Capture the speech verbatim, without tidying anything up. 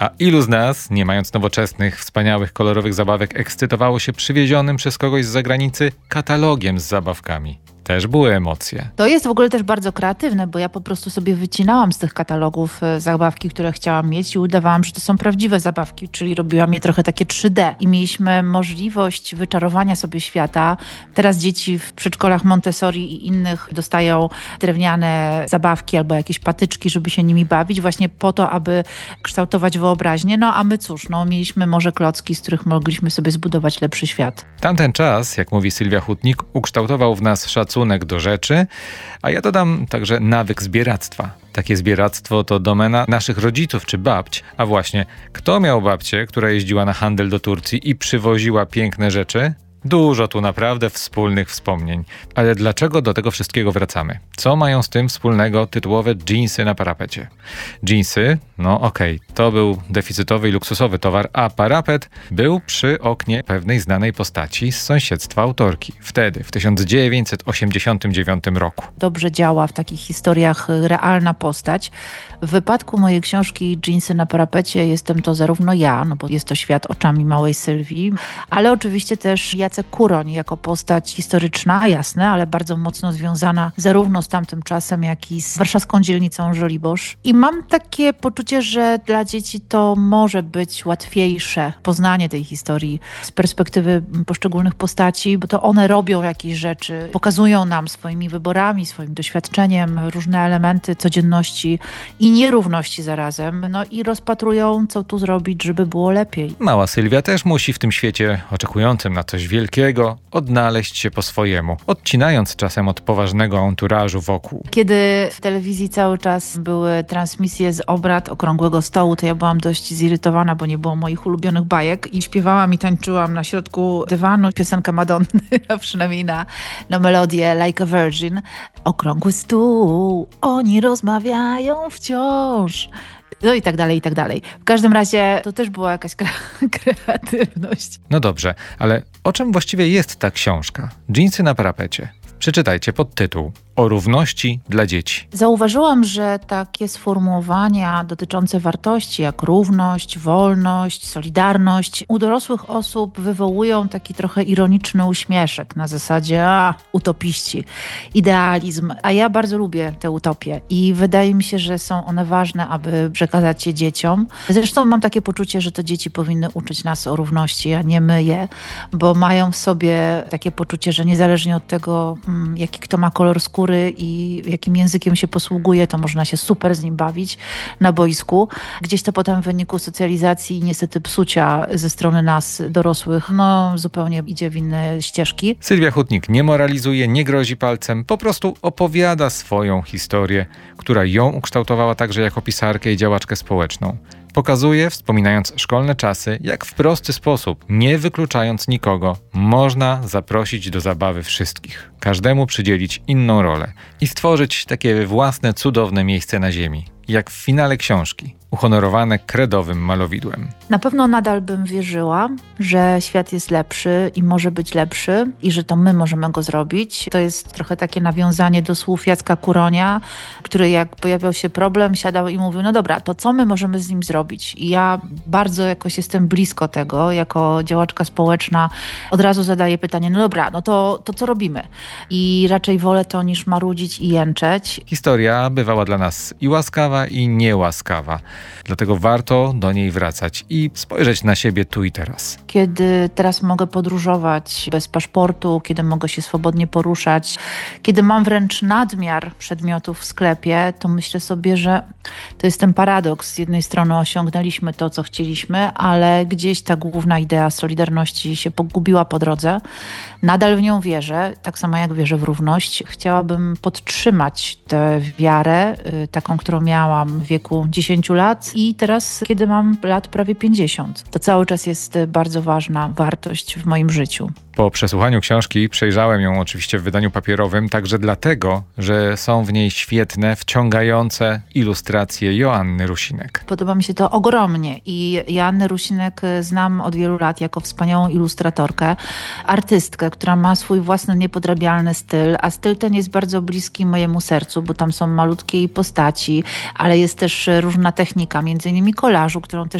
A ilu z nas, nie mając nowoczesnych, wspaniałych, kolorowych zabawek, ekscytowało się przywiezionym przez kogoś z zagranicy katalogiem z zabawkami? Też były emocje. To jest w ogóle też bardzo kreatywne, bo ja po prostu sobie wycinałam z tych katalogów zabawki, które chciałam mieć i udawałam, że to są prawdziwe zabawki, czyli robiłam je trochę takie trzy D. I mieliśmy możliwość wyczarowania sobie świata. Teraz dzieci w przedszkolach Montessori i innych dostają drewniane zabawki albo jakieś patyczki, żeby się nimi bawić, właśnie po to, aby kształtować wyobraźnię. No a my cóż, no mieliśmy może klocki, z których mogliśmy sobie zbudować lepszy świat. Tamten czas, jak mówi Sylwia Hutnik, ukształtował w nas szacunek do rzeczy, a ja dodam także nawyk zbieractwa. Takie zbieractwo to domena naszych rodziców czy babć. A właśnie, kto miał babcię, która jeździła na handel do Turcji i przywoziła piękne rzeczy? Dużo tu naprawdę wspólnych wspomnień. Ale dlaczego do tego wszystkiego wracamy? Co mają z tym wspólnego tytułowe dżinsy na parapecie? Dżinsy, no okej, okay, to był deficytowy i luksusowy towar, a parapet był przy oknie pewnej znanej postaci z sąsiedztwa autorki. Wtedy, w tysiąc dziewięćset osiemdziesiątym dziewiątym roku. Dobrze działa w takich historiach realna postać. W wypadku mojej książki Dżinsy na parapecie jestem to zarówno ja, no bo jest to świat oczami małej Sylwii, ale oczywiście też Jacek Kuroń jako postać historyczna, jasne, ale bardzo mocno związana zarówno z tamtym czasem, jak i z warszawską dzielnicą Żoliborz. I mam takie poczucie, że dla dzieci to może być łatwiejsze poznanie tej historii z perspektywy poszczególnych postaci, bo to one robią jakieś rzeczy, pokazują nam swoimi wyborami, swoim doświadczeniem różne elementy codzienności i nierówności zarazem, no i rozpatrują, co tu zrobić, żeby było lepiej. Mała Sylwia też musi w tym świecie oczekującym na coś wielkiego odnaleźć się po swojemu, odcinając czasem od poważnego anturażu wokół. Kiedy w telewizji cały czas były transmisje z obrad Okrągłego Stołu, to ja byłam dość zirytowana, bo nie było moich ulubionych bajek i śpiewałam i tańczyłam na środku dywanu piosenkę Madonny, a przynajmniej na, na melodię Like a Virgin. Okrągły stół, oni rozmawiają wciąż. No i tak dalej, i tak dalej. W każdym razie to też była jakaś kre- kreatywność. No dobrze, ale o czym właściwie jest ta książka? Dżinsy na parapecie. Przeczytajcie podtytuł o równości dla dzieci. Zauważyłam, że takie sformułowania dotyczące wartości jak równość, wolność, solidarność u dorosłych osób wywołują taki trochę ironiczny uśmieszek na zasadzie a, utopiści, idealizm. A ja bardzo lubię te utopie i wydaje mi się, że są one ważne, aby przekazać je dzieciom. Zresztą mam takie poczucie, że to dzieci powinny uczyć nas o równości, a nie my je, bo mają w sobie takie poczucie, że niezależnie od tego, jaki kto ma kolor skóry i jakim językiem się posługuje, to można się super z nim bawić na boisku. Gdzieś to potem w wyniku socjalizacji i niestety psucia ze strony nas, dorosłych, no zupełnie idzie w inne ścieżki. Sylwia Hutnik nie moralizuje, nie grozi palcem, po prostu opowiada swoją historię, która ją ukształtowała także jako pisarkę i działaczkę społeczną. Pokazuje, wspominając szkolne czasy, jak w prosty sposób, nie wykluczając nikogo, można zaprosić do zabawy wszystkich. Każdemu przydzielić inną rolę i stworzyć takie własne, cudowne miejsce na ziemi. Jak w finale książki, uhonorowane kredowym malowidłem. Na pewno nadal bym wierzyła, że świat jest lepszy i może być lepszy i że to my możemy go zrobić. To jest trochę takie nawiązanie do słów Jacka Kuronia, który jak pojawiał się problem, siadał i mówił, no dobra, to co my możemy z nim zrobić? I ja bardzo jakoś jestem blisko tego, jako działaczka społeczna od razu zadaję pytanie, no dobra, no to, to co robimy? I raczej wolę to niż marudzić i jęczeć. Historia bywała dla nas i łaskawa, i niełaskawa. Dlatego warto do niej wracać i spojrzeć na siebie tu i teraz. Kiedy teraz mogę podróżować bez paszportu, kiedy mogę się swobodnie poruszać, kiedy mam wręcz nadmiar przedmiotów w sklepie, to myślę sobie, że to jest ten paradoks. Z jednej strony osiągnęliśmy to, co chcieliśmy, ale gdzieś ta główna idea solidarności się pogubiła po drodze. Nadal w nią wierzę, tak samo jak wierzę w równość. Chciałabym podtrzymać tę wiarę, taką, którą miałam w wieku dziesięciu lat i teraz, kiedy mam lat prawie pięćdziesiąt. To cały czas jest bardzo ważna wartość w moim życiu. Po przesłuchaniu książki przejrzałem ją oczywiście w wydaniu papierowym, także dlatego, że są w niej świetne, wciągające ilustracje Joanny Rusinek. Podoba mi się to ogromnie i Joannę Rusinek znam od wielu lat jako wspaniałą ilustratorkę, artystkę, która ma swój własny niepodrabialny styl, a styl ten jest bardzo bliski mojemu sercu, bo tam są malutkie jej postaci, ale jest też różna technika, między innymi kolażu, którą też